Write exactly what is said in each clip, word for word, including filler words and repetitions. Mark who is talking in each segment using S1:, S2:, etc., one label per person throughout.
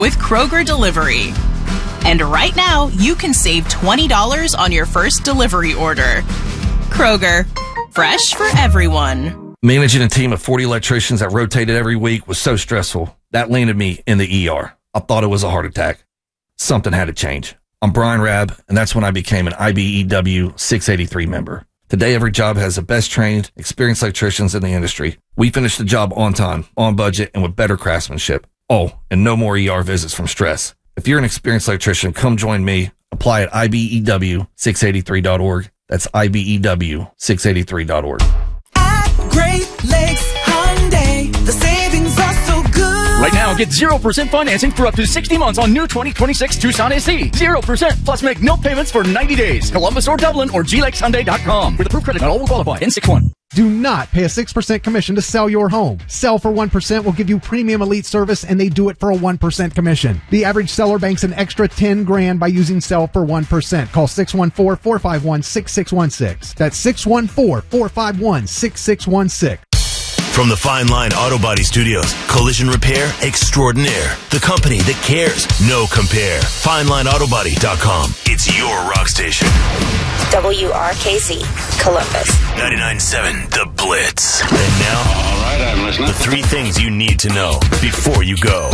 S1: with Kroger Delivery. And right now, you can save twenty dollars on your first delivery order. Kroger, fresh for everyone.
S2: Managing a team of forty electricians that rotated every week was so stressful. That landed me in the E R. I thought it was a heart attack. Something had to change. I'm Brian Rabb, and that's when I became an I B E W six eighty-three member. Today, every job has the best trained, experienced electricians in the industry. We finish the job on time, on budget, and with better craftsmanship. Oh, and no more E R visits from stress. If you're an experienced electrician, come join me. Apply at I B E W six eighty-three dot org. That's I B E W six eighty-three dot org.
S3: At Great Lakes Hyundai, the savings are so good.
S4: Right now, get zero percent financing for up to sixty months on new twenty twenty-six Tucson S E. zero percent plus make no payments for ninety days. Columbus or Dublin or G Lakes Hyundai dot com. With approved credit, not all will qualify. N sixty-one.
S5: Do not pay a six percent commission to sell your home. Sell for one percent will give you premium elite service, and they do it for a one percent commission. The average seller banks an extra ten grand by using sell for one percent. Call six one four, four five one, six six one six. That's six one four, four five one, six six one six.
S6: From the Fine Line Auto Body Studios, Collision Repair Extraordinaire. The company that cares. No compare. Fine Line Auto Body dot com. It's your rock station.
S7: W R K Z, Columbus.
S6: ninety-nine point seven The Blitz. And now, all right, I'm listening. The three things you need to know before you go.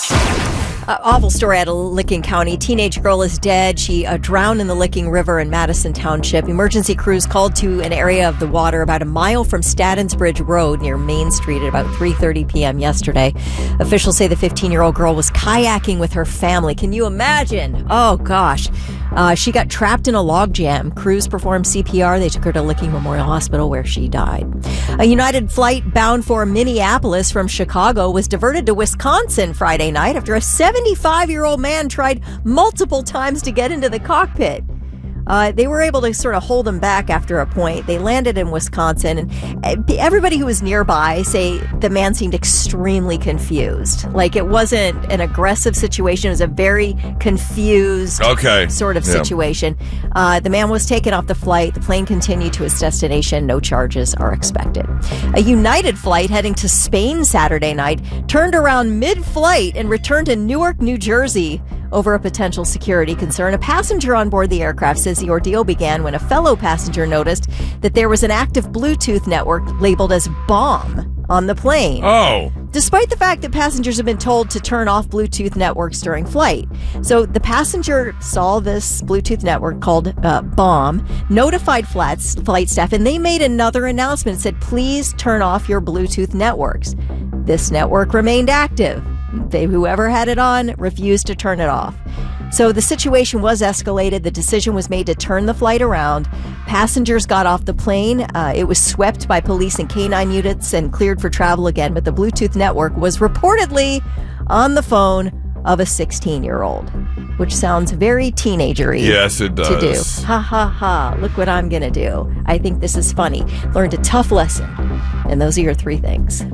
S8: Uh, awful story out of Licking County. Teenage girl is dead. She uh, drowned in the Licking River in Madison Township. Emergency crews called to an area of the water about a mile from Staddens Bridge Road near Main Street at about three thirty p.m. yesterday. Officials say the fifteen-year-old girl was kayaking with her family. Can you imagine? Oh, gosh. Uh, she got trapped in a log jam. Crews performed C P R. They took her to Licking Memorial Hospital where she died. A United flight bound for Minneapolis from Chicago was diverted to Wisconsin Friday night after a seventy-five-year-old man tried multiple times to get into the cockpit. Uh, they were able to sort of hold him back after a point. They landed in Wisconsin, and everybody who was nearby say the man seemed extremely confused. Like, it wasn't an aggressive situation. It was a very confused
S9: okay.
S8: sort of
S9: yeah.
S8: situation. Uh, the man was taken off the flight. The plane continued to its destination. No charges are expected. A United flight heading to Spain Saturday night turned around mid-flight and returned to Newark, New Jersey over a potential security concern. A passenger on board the aircraft says the ordeal began when a fellow passenger noticed that there was an active Bluetooth network labeled as bomb on the plane.
S9: Oh.
S8: Despite the fact that passengers have been told to turn off Bluetooth networks during flight. So the passenger saw this Bluetooth network called uh, bomb, notified flats, flight staff, and they made another announcement. It said, please turn off your Bluetooth networks. This network remained active. They, whoever had it on refused to turn it off. So the situation was escalated. The decision was made to turn the flight around. Passengers got off the plane. Uh, it was swept by police and canine units and cleared for travel again. But the Bluetooth network was reportedly on the phone of a sixteen-year-old, which sounds very teenagery.
S9: Yes, it does.
S8: To do. Ha, ha, ha. Look what I'm going to do. I think this is funny. Learned a tough lesson. And those are your three things.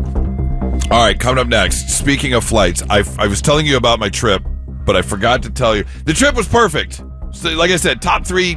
S9: All right, coming up next, speaking of flights, I, I was telling you about my trip, but I forgot to tell you. The trip was perfect. So, like I said, top three